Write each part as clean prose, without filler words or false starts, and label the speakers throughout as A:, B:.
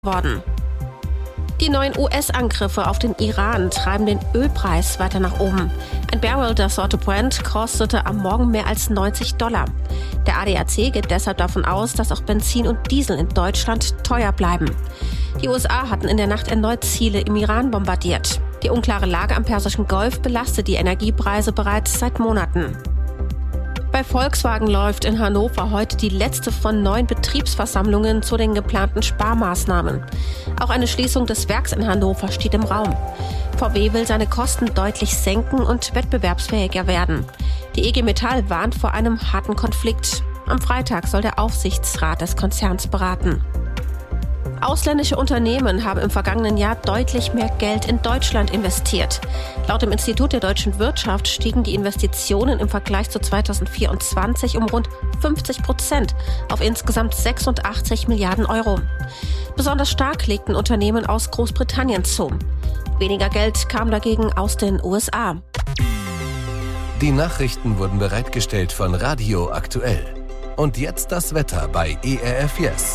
A: worden. Die neuen US-Angriffe auf den Iran treiben den Ölpreis weiter nach oben. Ein Barrel der Sorte Brent kostete am Morgen mehr als $90. Der ADAC geht deshalb davon aus, dass auch Benzin und Diesel in Deutschland teuer bleiben. Die USA hatten in der Nacht erneut Ziele im Iran bombardiert. Die unklare Lage am Persischen Golf belastet die Energiepreise bereits seit Monaten. Bei Volkswagen läuft in Hannover heute die letzte von 9 Betriebsversammlungen zu den geplanten Sparmaßnahmen. Auch eine Schließung des Werks in Hannover steht im Raum. VW will seine Kosten deutlich senken und wettbewerbsfähiger werden. Die IG Metall warnt vor einem harten Konflikt. Am Freitag soll der Aufsichtsrat des Konzerns beraten. Ausländische Unternehmen haben im vergangenen Jahr deutlich mehr Geld in Deutschland investiert. Laut dem Institut der deutschen Wirtschaft stiegen die Investitionen im Vergleich zu 2024 um rund 50% auf insgesamt 86 Milliarden Euro. Besonders stark legten Unternehmen aus Großbritannien zu. Weniger Geld kam dagegen aus den USA.
B: Die Nachrichten wurden bereitgestellt von Radio Aktuell. Und jetzt das Wetter bei ERF Yes.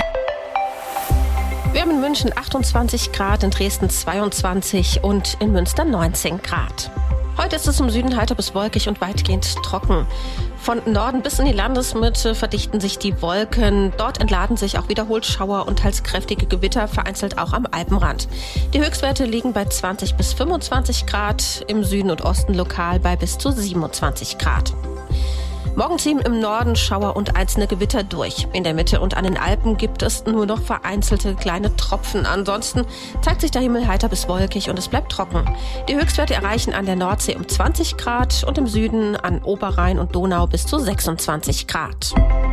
A: Wir haben in München 28 Grad, in Dresden 22 und in Münster 19 Grad. Heute ist es im Süden heiter bis wolkig und weitgehend trocken. Von Norden bis in die Landesmitte verdichten sich die Wolken. Dort entladen sich auch wiederholt Schauer und teils kräftige Gewitter, vereinzelt auch am Alpenrand. Die Höchstwerte liegen bei 20 bis 25 Grad, im Süden und Osten lokal bei bis zu 27 Grad. Morgen ziehen im Norden Schauer und einzelne Gewitter durch. In der Mitte und an den Alpen gibt es nur noch vereinzelte kleine Tropfen. Ansonsten zeigt sich der Himmel heiter bis wolkig und es bleibt trocken. Die Höchstwerte erreichen an der Nordsee um 20 Grad und im Süden an Oberrhein und Donau bis zu 26 Grad.